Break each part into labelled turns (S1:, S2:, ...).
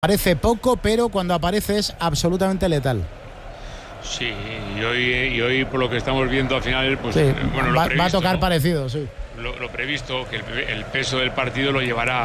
S1: Parece poco, pero cuando aparece es absolutamente letal.
S2: Sí, y hoy por lo que estamos viendo al final, pues
S1: sí,
S2: bueno,
S1: va a tocar, ¿no? Parecido, sí.
S2: Lo previsto, que el peso del partido lo va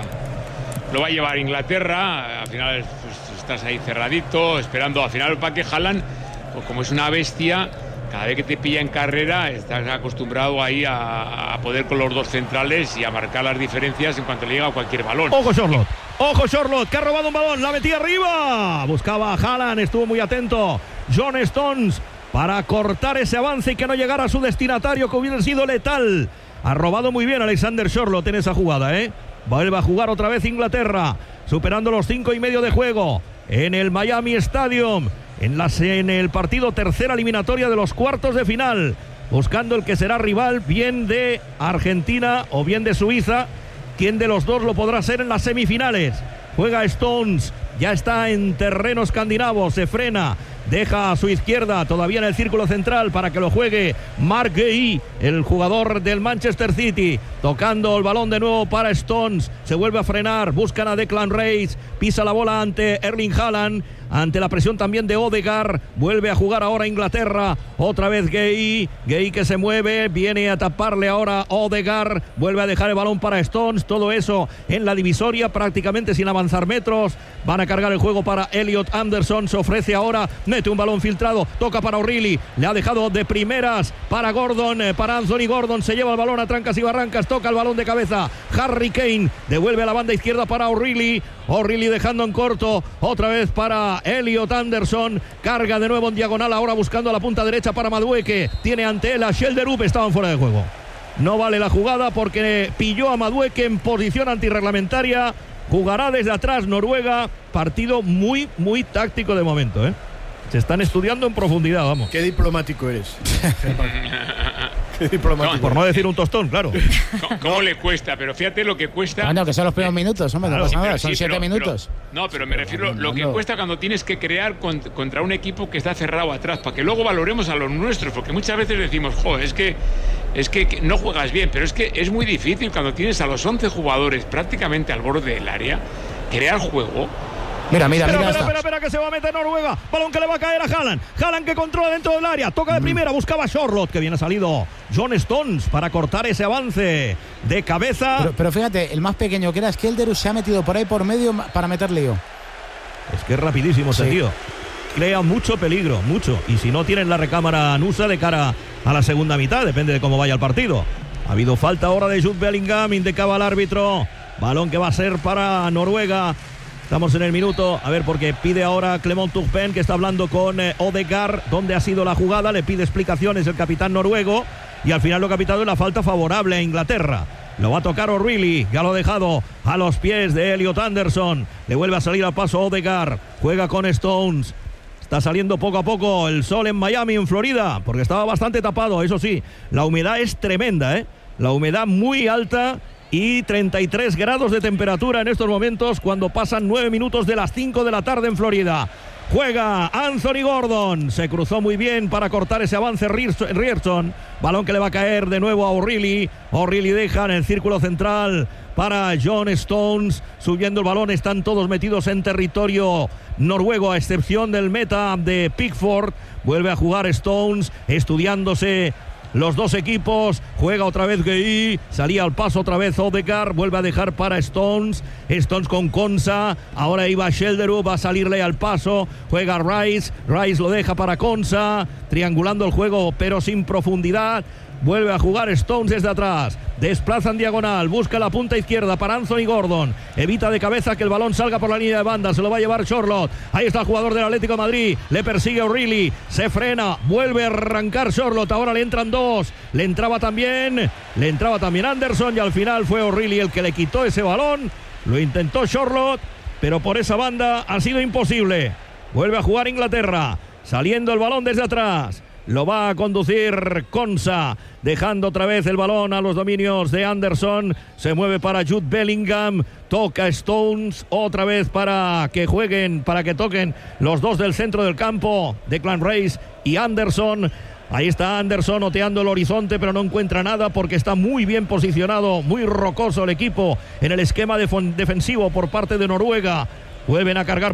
S2: a llevar Inglaterra. Al final pues, estás ahí cerradito, esperando. Al final para que Haaland, pues como es una bestia, cada vez que te pilla en carrera estás acostumbrado ahí a poder con los dos centrales y a marcar las diferencias en cuanto le llega a cualquier balón.
S3: Ojo Charlotte, que ha robado un balón, la metía arriba, buscaba a Haaland, estuvo muy atento John Stones para cortar ese avance y que no llegara a su destinatario, que hubiera sido letal. Ha robado muy bien Alexander Charlotte en esa jugada, Vuelve a jugar otra vez Inglaterra, superando los 5:30 de juego en el Miami Stadium, en el partido tercera eliminatoria de los cuartos de final, buscando el que será rival, bien de Argentina o bien de Suiza. ¿Quién de los dos lo podrá ser en las semifinales? Juega Stones, ya está en terreno escandinavo, se frena, deja a su izquierda, todavía en el círculo central, para que lo juegue Marc Guéhi, el jugador del Manchester City, tocando el balón de nuevo para Stones, se vuelve a frenar, buscan a Declan Rice, pisa la bola ante Erling Haaland, ante la presión también de Odegaard, vuelve a jugar ahora Inglaterra, otra vez Guéhi que se mueve, viene a taparle ahora Odegaard, vuelve a dejar el balón para Stones, todo eso en la divisoria, prácticamente sin avanzar metros, van a cargar el juego para Elliot Anderson, se ofrece ahora, mete un balón filtrado, toca para O'Reilly, le ha dejado de primeras para Gordon, para Anthony Gordon, se lleva el balón a trancas y barrancas, toca el balón de cabeza, Harry Kane, devuelve a la banda izquierda para O'Reilly dejando en corto, otra vez para Elliot Anderson, carga de nuevo en diagonal, ahora buscando a la punta derecha para Madueke, tiene ante él a Shelderup, estaban fuera de juego. No vale la jugada porque pilló a Madueke en posición antirreglamentaria, jugará desde atrás Noruega, partido muy, muy táctico de momento, Se están estudiando en profundidad, vamos.
S4: Qué diplomático eres. Qué diplomático.
S3: Por no decir un tostón, claro.
S2: ¿Cómo le cuesta? Pero fíjate lo que cuesta.
S1: Bueno, que son los primeros minutos, hombre,
S2: claro,
S1: no pasa nada, son 7 minutos.
S2: Pero me refiero a lo que cuesta cuando tienes que crear contra un equipo que está cerrado atrás, para que luego valoremos a los nuestros, porque muchas veces decimos, es que no juegas bien, pero es que es muy difícil cuando tienes a los 11 jugadores prácticamente al borde del área, crear juego.
S1: Mira,
S3: espera, que se va a meter Noruega, balón que le va a caer a Haaland que controla dentro del área, toca de primera, buscaba a Charlotte, que bien ha salido John Stones para cortar ese avance de cabeza.
S1: Pero fíjate, el más pequeño que era Skelderud se ha metido por ahí por medio para meter lío.
S3: Es que es rapidísimo ese tío, crea mucho peligro, mucho, y si no tienen la recámara Nusa de cara a la segunda mitad, depende de cómo vaya el partido. Ha habido falta ahora de Jude Bellingham, indicaba el árbitro, balón que va a ser para Noruega. Estamos en el minuto, a ver, porque pide ahora Clement Turpin, que está hablando con Odegaard, dónde ha sido la jugada, le pide explicaciones el capitán noruego, y al final lo que ha pitado es la falta favorable a Inglaterra. Lo va a tocar O'Reilly, ya lo ha dejado a los pies de Elliot Anderson, le vuelve a salir al paso Odegaard, juega con Stones, está saliendo poco a poco el sol en Miami, en Florida, porque estaba bastante tapado, eso sí, la humedad es tremenda, la humedad muy alta, y 33 grados de temperatura en estos momentos cuando pasan 9 minutos de las 5 de la tarde en Florida. Juega Anthony Gordon, se cruzó muy bien para cortar ese avance Ryerson, balón que le va a caer de nuevo a O'Reilly deja en el círculo central para John Stones, subiendo el balón, están todos metidos en territorio noruego a excepción del meta de Pickford, vuelve a jugar Stones, estudiándose los dos equipos, juega otra vez Guéhi, salía al paso otra vez Odegaard, vuelve a dejar para Stones con Konsa, ahora iba Shelderup, va a salirle al paso, juega Rice lo deja para Konsa, triangulando el juego pero sin profundidad, vuelve a jugar Stones desde atrás, desplaza en diagonal, busca la punta izquierda para Anthony Gordon, evita de cabeza que el balón salga por la línea de banda, se lo va a llevar Charlotte, ahí está el jugador del Atlético de Madrid, le persigue O'Reilly, se frena, vuelve a arrancar Charlotte, ahora le entran dos, le entraba también Anderson y al final fue O'Reilly el que le quitó ese balón, lo intentó Charlotte, pero por esa banda ha sido imposible, vuelve a jugar Inglaterra, saliendo el balón desde atrás. Lo va a conducir Konsa, dejando otra vez el balón a los dominios de Anderson. Se mueve para Jude Bellingham, toca Stones, otra vez para que jueguen, para que toquen los dos del centro del campo, Declan Rice y Anderson. Ahí está Anderson oteando el horizonte, pero no encuentra nada porque está muy bien posicionado, muy rocoso el equipo en el esquema defensivo por parte de Noruega. Vuelven a cargar